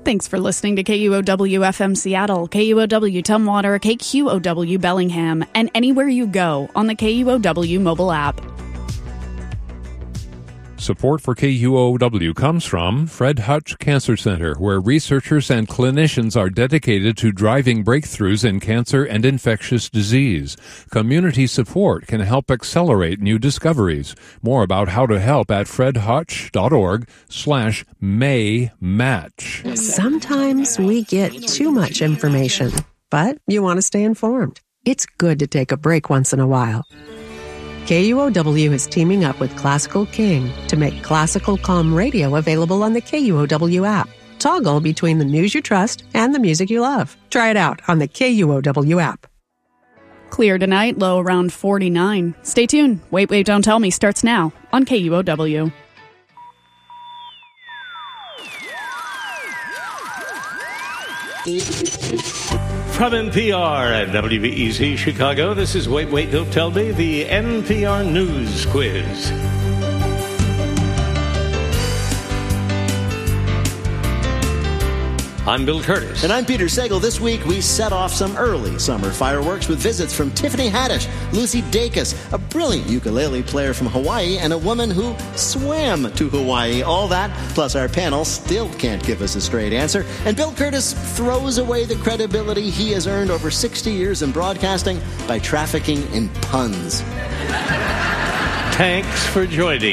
Thanks for listening to KUOW-FM Seattle, KUOW Tumwater, KQOW Bellingham, and anywhere you go on the KUOW mobile app. Support for KUOW comes from Fred Hutch Cancer Center, where researchers and clinicians are dedicated to driving breakthroughs in cancer and infectious disease. Community support can help accelerate new discoveries. More about how to help at fredhutch.org/maymatch. Sometimes we get too much information, but you want to stay informed. It's good to take a break once in a while. KUOW is teaming up with Classical King to make Classical Calm Radio available on the KUOW app. Toggle between the news you trust and the music you love. Try it out on the KUOW app. Clear tonight, low around 49. Stay tuned. Wait, Don't Tell Me starts now on KUOW. From NPR and WBEZ Chicago, this is Wait, Don't Tell Me, the NPR News Quiz. I'm Bill Curtis. And I'm Peter Sagal. This week, we set off some early summer fireworks with visits from Tiffany Haddish, Lucy Dacus, a brilliant ukulele player from Hawaii, and a woman who swam to Hawaii. All that, plus our panel, still can't give us a straight answer. And Bill Curtis throws away the credibility he has earned over 60 years in broadcasting by trafficking in puns. Thanks for joining